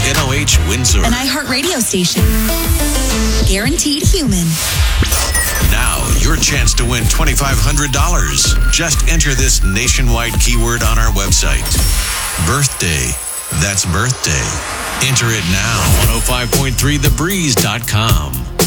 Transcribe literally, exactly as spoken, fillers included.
N O H Windsor. An iHeartRadio station. Guaranteed human. Now, your chance to win twenty-five hundred dollars. Just enter this nationwide keyword on our website. Birthday. That's birthday. Enter it now. one oh five point three the breeze dot com.